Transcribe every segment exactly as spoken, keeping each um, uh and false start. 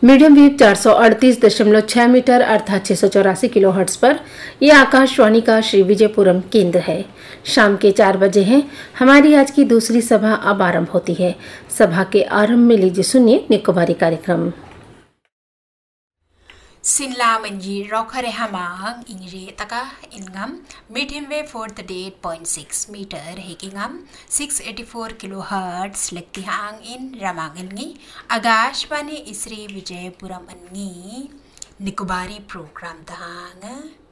Medium wave चार सौ अड़तीस दशमलव छह मीटर अर्थात छह सौ चौरासी किलो हर्ट्ज पर यह आकाशवाणी का श्री विजयपुरम केंद्र है। शाम के चार बजे हैं। हमारी आज की दूसरी सभा अब आरंभ होती है। सभा के आरंभ में लीजिए सुनिए निकोबारी कार्यक्रम। Sinla menji rokare hamang ingre taka ingam medium wave forty-eight point six meter hekingam six eighty-four kilohertz lekti hang in ramang ilngi agashwani isri Vijayapuram angi Nikobari program tahang.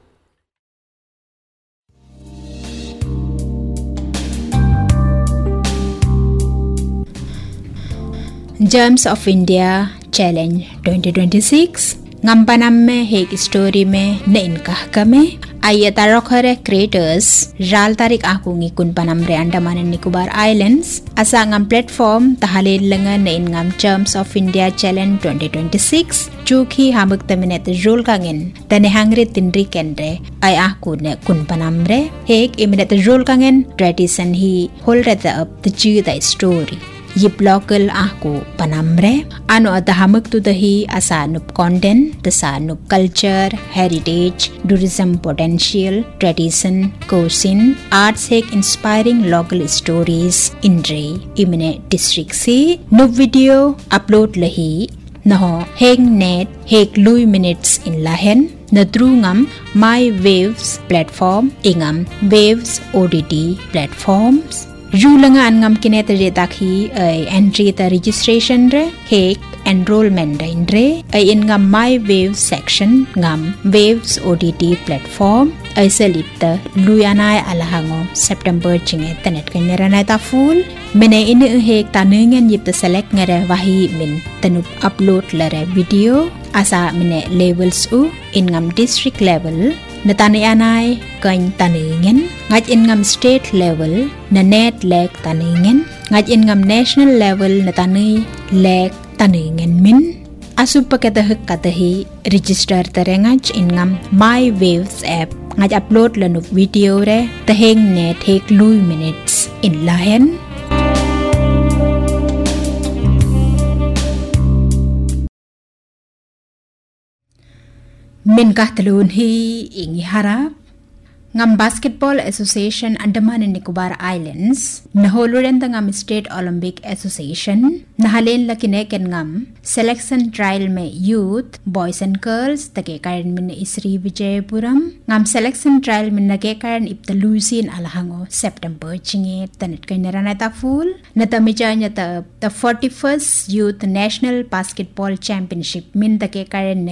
Germs of India Challenge twenty twenty-six ngam में हेक स्टोरी में ने इनका कमे आइए तारोखरे क्रिएटर्स राल तारीख आकुंगी कुन पनम रे अंडमान एंड निकोबार आइलैंड्स असा ngam प्लेटफॉर्म तहाले लंगा ने इन ngam Germs of India Challenge twenty twenty-six चूखी हामुक तमिने त रोल कांगेन तने हांगरे तिनरी केंद्रे आई आकु ने कुन पनम रे हेक इमिने त रोल कांगेन ट्रेडिशन ही होल रे the up the ji the story Yip local ako panamre ano adahamuk tu dahi asanup content tasanup culture heritage tourism potential tradition cosin arts hek inspiring local stories indre imne district se no video upload lahi naho heng net hek lui minutes in lahen nadrungam my waves platform ingam waves O D T platforms Julanga angam kineta je takhi ay entry ta registration re hek enrollment re indre ay ingam my waves section ngam waves O D T platform ay selipta luyanay alahango September chinge tanet kanyara ta full mene ine hek tanungen yip ta select ngare wahi min tanup upload lare video asa mene levels u ingam district level natani anay kain tanungen ngaj ingam state level na net lek tanungen ngaj ingam national level natani lek tanungen min asupaketa hekatahi register tarengaj ingam my waves app ngaj upload lanu video re taheng net hek lui minutes in lahen Min kahtalun hi ingi harap ngam Basketball Association Andaman and Nicobar Islands naholuren da ngam State Olympic Association nahalen lakineken ngam selection trial me youth boys and girls take karan min isri Vijayapuram ngam selection trial min nage karan ipta lusin alahango September chinge tanet kainarana ta full natamijanya ta the forty-first youth national basketball championship min take karan